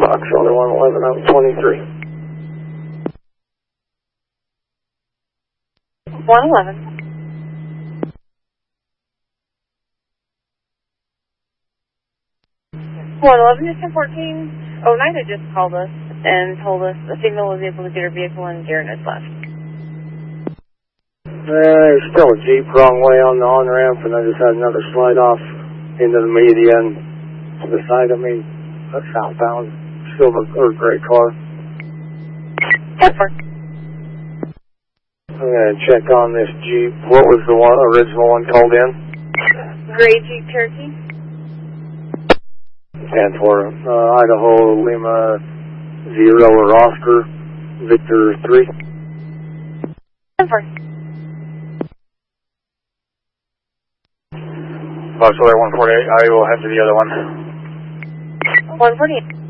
Foxtrot 111 out 23. 111. 111 to 1014. 09 had just called us and told us the signal was able to get her vehicle and Darren has left. There's still a Jeep wrong way on the on-ramp, and I just had another slide off into the median to the side of me. A southbound silver or gray car. 10-4. I'm going to check on this Jeep. What was the original one called in? Gray Jeep Cherokee. 10-4. Idaho Lima 0 or Oscar Victor 3. 10-4. Foxtrot 148, I will head to the other one. 148.